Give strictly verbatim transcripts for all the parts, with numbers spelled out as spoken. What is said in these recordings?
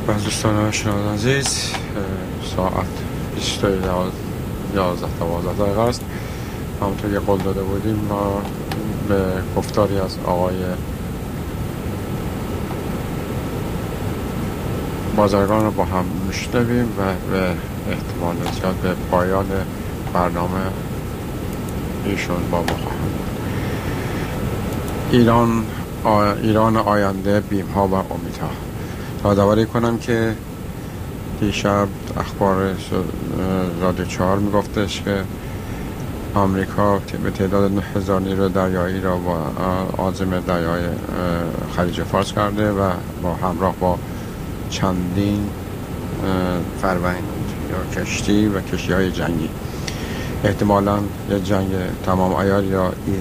و دوستان شنوندگان عزیز، ساعت بیست و یازده دوازده دقیقه است. همونطور که قول داده بودیم ما به گفتاری از آقای بازرگان رو با هم میشنویم و به احتمال زیاد به پایان برنامه ایشون با ما خواهند بود. ایران آ... ایران آینده، بیم‌ها و امیدها. یادآوری کنم که دیشب اخبار رادیو چهار میگفتش که آمریکا به تعداد نه هزار نیرو دریایی را با عازم دریای خلیج فارس کرده و با همراه با چندین فروند یا کشتی و کشتی های جنگی. احتمالاً یه جنگ تمام عیار یا این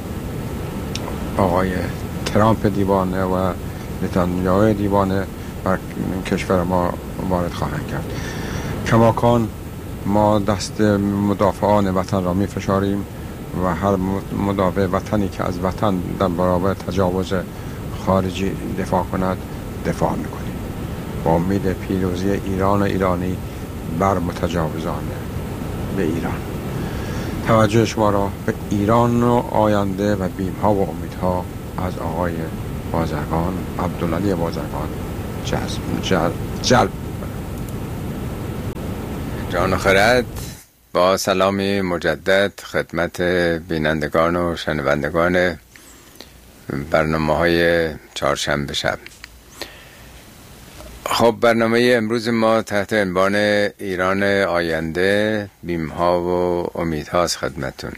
آقای ترامپ دیوانه و نتانیاهو دیوانه بر کشور ما وارد خواهند کرد. کماکان ما دست مدافعان وطن را می فشاریم و هر مدافع وطنی که از وطن در برابر تجاوز خارجی دفاع کند دفاع میکنیم با امید پیروزی ایران و ایرانی بر متجاوزان به ایران. توجه شما را به ایران و آینده و بیم‌ها و امیدها از آقای بازرگان، عبدالعلی بازرگان جذب جلب جلب جان خرد. با سلامی مجدد خدمت بینندگان و شنوندگان برنامه های چهارشنبه شب. خب برنامه امروز ما تحت عنوان ایران آینده، بیم‌ها و امیدهاست خدمتون.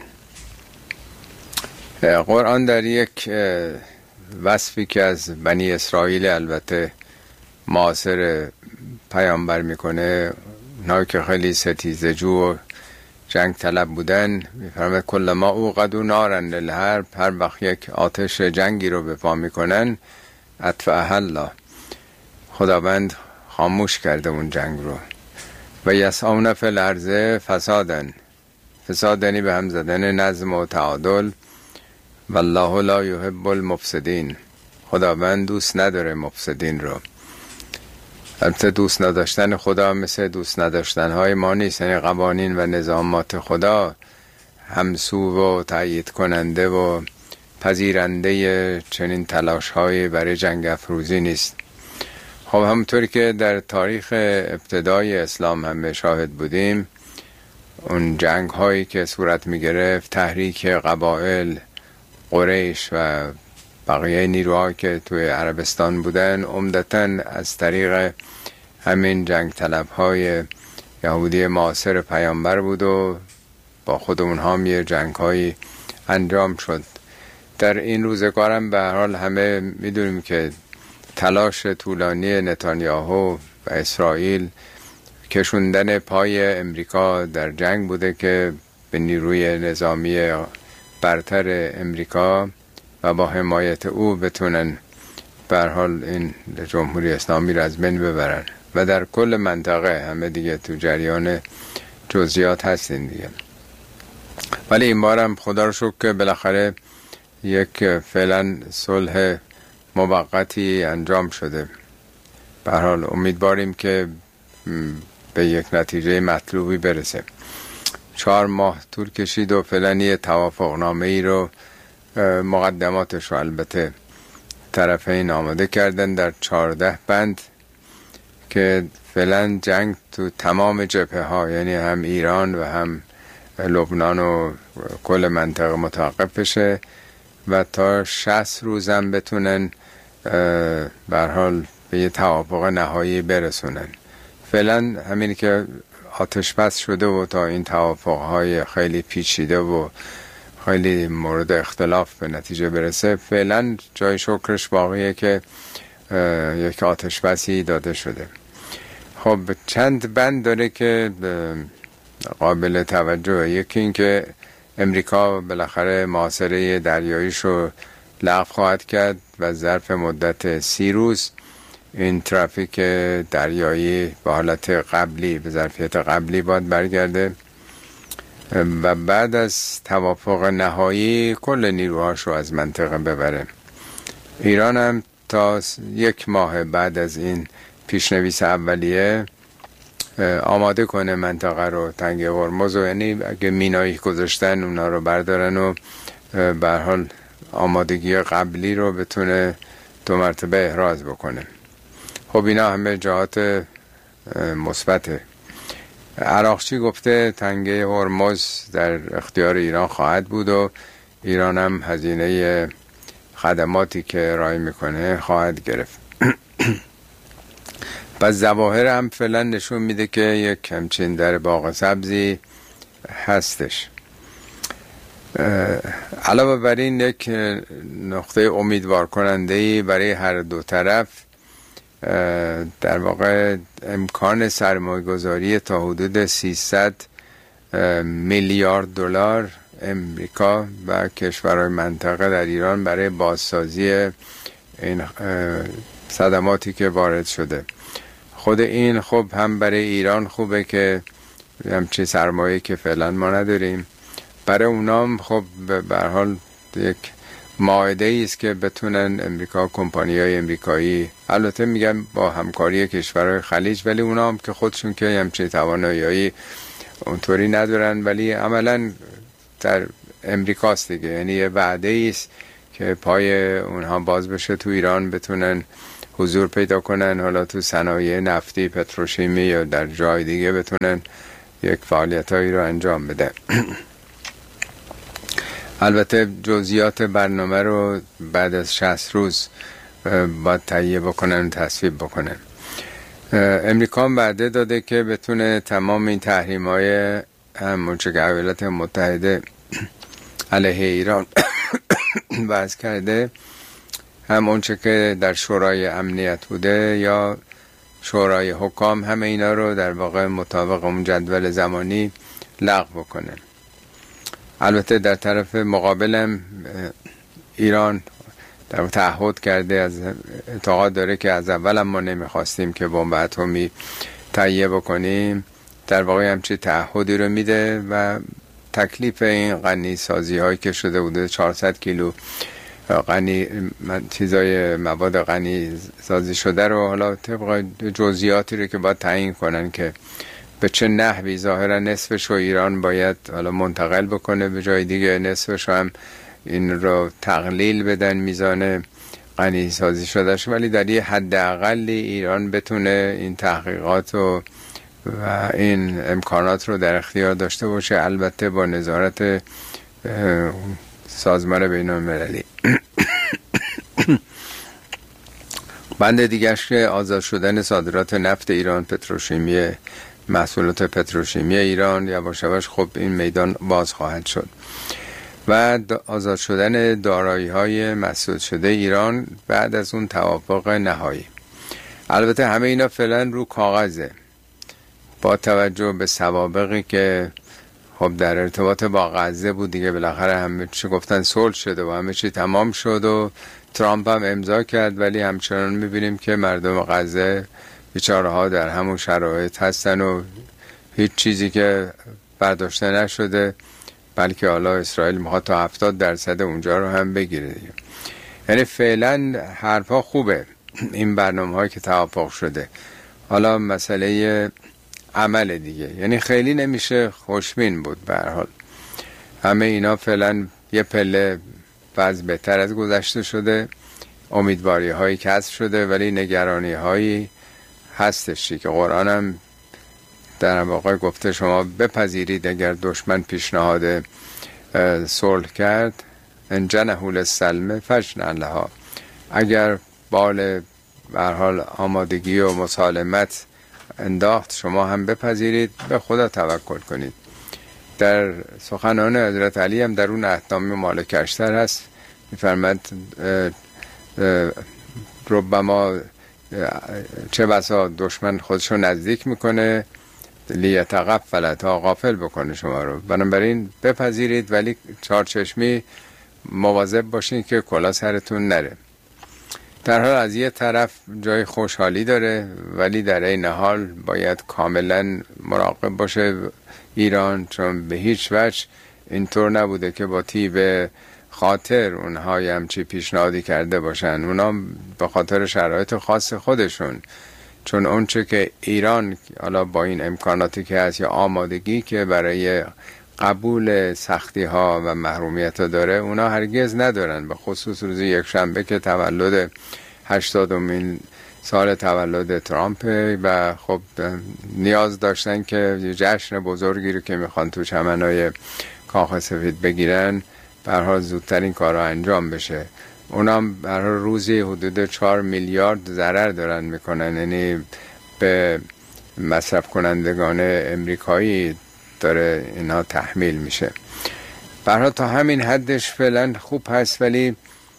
قرآن در یک وصفی که از بنی اسرائیل البته معاصر پیامبر میکنه، اونا که خیلی ستیزجو و جنگ طلب بودن، میفرماید کل ما اوقدوا نارا للحرب، هر وقت یک آتش جنگی رو به پا میکنن اطفأها الله، خداوند خاموش کرده اون جنگ رو. و یسعون فی الارض فسادن، فساد یعنی به هم زدن نظم و تعادل. والله لا یحب المفسدین، خداوند دوست نداره مفسدین رو. البته دوست نداشتن خدا مثل دوست نداشتن های ما نیست، یعنی قوانین و نظامات خدا همسو و تأیید کننده و پذیرنده چنین تلاش های برای جنگ افروزی نیست. خب همونطوری که در تاریخ ابتدای اسلام هم شاهد بودیم، اون جنگ هایی که صورت می گرفت، تحریک قبایل قریش و بقیه نیروها که توی عربستان بودن، عمدتاً از طریق همین جنگ طلب های یهودی معاصر پیامبر بود و با خود اونها هم یه جنگ هایی انجام شد. در این روزگارم به هر حال همه میدونیم که تلاش طولانی نتانیاهو و اسرائیل کشوندن پای امریکا در جنگ بوده که به نیروی نظامی برتر امریکا و با حمایت او بتونن به هر حال این جمهوری اسلامی را از بین ببرن و در کل منطقه همه دیگه تو جریان جزئیات هستین دیگه. ولی این بارم خدا رو شکر که بالاخره یک فعلا صلح موقتی انجام شده. به هر حال امیدواریم که به یک نتیجه مطلوبی برسه. چهار ماه طول کشید و فعلا یه توافق نامه ای رو مقدماتش رو البته طرفین آماده کردن در چهارده بند که فعلا جنگ تو تمام جبهه ها، یعنی هم ایران و هم لبنان و کل منطقه متوقف بشه و تا شصت روزم بتونن به هر حال به یه توافق نهایی برسونن. فعلا همین که آتش بس شده و تا این توافقهای خیلی پیچیده و خیلی مورد اختلاف به نتیجه برسه، فعلا جای شکرش باقیه که یک آتش بسی داده شده. خب چند بند داره که قابل توجه. یکی این که امریکا بالاخره محاصره دریاییشو لغو خواهد کرد و ظرف مدت سی روز این ترافیک دریایی به حالت قبلی، به ظرفیت قبلی باید برگرده و بعد از توافق نهایی کل نیروهاشو از منطقه ببره. ایران هم تا یک ماه بعد از این پیشنویس اولیه آماده کنه منطقه رو، تنگه هرمز و، یعنی اگه مینایی گذاشتن اونا رو بردارن و به هر حال آمادگی قبلی رو بتونه دو مرتبه احراز بکنه. خب اینا همه جهات مثبته. عراقچی گفته تنگه هرمز در اختیار ایران خواهد بود و ایران هم هزینه خدماتی که ارائه میکنه خواهد گرفت. پس ظواهر هم فعلا نشون میده که یک همچین در باغ سبزی هستش. علاوه بر این یک نقطه امیدوار کننده‌ای برای هر دو طرف در واقع امکان سرمایه‌گذاری تا حدود سیصد میلیارد دلار امریکا و کشورهای منطقه در ایران برای بازسازی این صدماتی که وارد شده. خود این خب هم برای ایران خوبه که همچین سرمایه که فعلا ما نداریم، برای اونام خب به هر حال یک مائده است که بتونن امریکا، کمپانی‌های امریکایی، البته میگم با همکاری کشورهای خلیج، ولی اونا هم که خودشون که همچین توانایی اونطوری ندارن، ولی عملاً در امریکاست دیگه، یعنی یه وعده است که پای اونها باز بشه، تو ایران بتونن حضور پیدا کنن، حالا تو صنایع نفتی، پتروشیمی یا در جای دیگه بتونن یک فعالیتایی رو انجام بده. البته جزئیات برنامه رو بعد از شصت روز باید تهیه بکنن، تصویب بکنن. امریکا هم وعده داده که بتونه تمام این تحریم‌های همون چه که ایالات متحده علیه ایران وضع کرده، همون چه که در شورای امنیت بوده یا شورای حکام، همه اینا رو در واقع مطابق اون جدول زمانی لغو بکنه. البته در طرف مقابلم ایران در تعهد کرده، از اعتقاد داره که از اول هم ما نمیخواستیم که بمب اتمی تهیه بکنیم، در واقع همچی تعهدی رو میده و تکلیف این غنی سازی هایی که شده بوده، چهارصد کیلو غنی چیزای مواد غنی سازی شده رو، حالا طبق جزئیاتی رو که باید تعیین کنن که به چه نحوی، ظاهرا نصفش رو ایران باید حالا منتقل بکنه به جای دیگه، نصفش هم این رو تقلیل بدن میزان غنی سازی شدهش، ولی در یه حد اقلی ایران بتونه این تحقیقات و و این امکانات رو در اختیار داشته باشه، البته با نظارت سازمان بین المللی. بند دیگرش که آزاد شدن صادرات نفت ایران، پتروشیمی، محصولات پتروشیمی ایران یواش یواش خب این میدان باز خواهد شد و آزاد شدن دارایی‌های مسدود شده ایران بعد از اون توافق نهایی. البته همه اینا فعلا رو کاغذه، با توجه به سوابقی که خب در ارتباط با غزه بود دیگه، بالاخره همه چی گفتن صلح شده و همه چی تمام شد و ترامپ هم امضا کرد، ولی همچنان میبینیم که مردم غزه بیچاره ها در همون شرایط هستن و هیچ چیزی که برداشته نشده، بلکه حالا اسرائیل میخواد تا هفتاد درصد اونجا رو هم بگیره دیگه. یعنی فعلا حرفا خوبه، این برنامه هایی که توافق شده، حالا مسئله عمل دیگه، یعنی خیلی نمیشه خوشبین بود. به هر حال همه اینا فعلا یه پله وضع بهتر از گذشته شده، امیدواری هایی کسب شده، ولی نگرانی هایی هستش که قرآن هم در واقع گفته شما بپذیرید اگر دشمن پیشنهاد صلح کرد، ان جنحوا للسلم فاجنحوا لها، اگر بال به هر حال آمادگی و مسالمت انداخت شما هم بپذیرید، به خدا توکل کنید. در سخنان حضرت علی هم در اون احکام مالک اشتر هست، میفرماد ربما چه بسا دشمن خودشو نزدیک میکنه لیتغفل، تا غافل بکنه شما رو، بنابراین بپذیرید ولی چارچشمی مواظب باشین که کلا سرتون نره. در حال از یه طرف جای خوشحالی داره، ولی در این حال باید کاملا مراقب باشه ایران، چون به هیچ وجه اینطور نبوده که با تیب خاطر اونها همچی پیشنهادی کرده باشن. اونا به خاطر شرایط خاص خودشون چون اونچه که ایران حالا با این امکاناتی که هست یا آمادگی که برای قبول سختی ها و محرومیت ها داره، اونا هرگز ندارن. به خصوص روز یک شنبه که تولد هشتادمین سال تولد ترامپ و خب نیاز داشتن که جشن بزرگی رو که میخوان تو چمنای کاخ سفید بگیرن به هر حال زودتر این کار رو انجام بشه. اونام برای روزی حدود چهار میلیارد ضرر دارن میکنن، یعنی به مصرف کنندگان امریکایی داره اینا تحمیل میشه. برای تا همین حدش فعلا خوب هست، ولی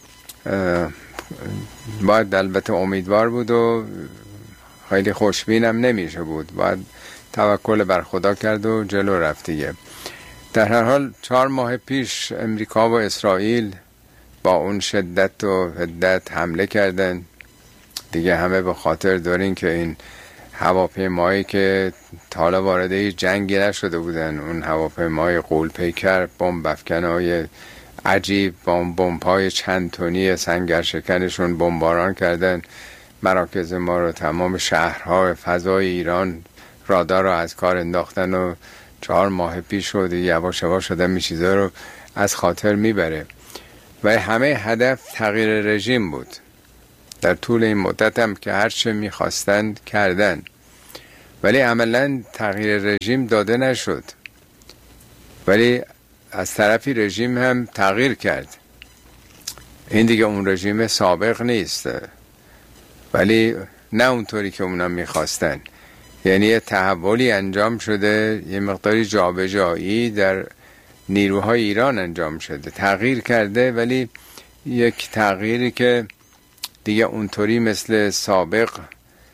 باید البته امیدوار بود و خیلی خوشبینم نمیشه بود، باید توکل بر خدا کرد و جلو رفت دیگه. در هر حال چهار ماه پیش امریکا و اسرائیل با اون شدت و حدت حمله کردن دیگه. همه به خاطر دارین که این هواپیمایی که تا حالا وارد جنگی نشده بودن، اون هواپیمای غول‌پیکر، بمب افکنای عجیب، بمب بمب‌های چند تنی سنگرشکنشون بمباران کردن مراکز ما رو، تمام شهرها فضای ایران رادار رو از کار انداختن و چهار ماه پیش شد یواش یواش شدن می چیزا رو از خاطر میبره. و همه هدف تغییر رژیم بود. در طول این مدت هم که هرچه میخواستند کردن، ولی عملا تغییر رژیم داده نشد. ولی از طرفی رژیم هم تغییر کرد. این دیگه اون رژیم سابق نیست، ولی نه اونطوری که اونا میخواستن. یعنی یه تحولی انجام شده، یه مقداری جابجایی در نیروهای ایران انجام شده، تغییر کرده، ولی یک تغییری که دیگه اونطوری مثل سابق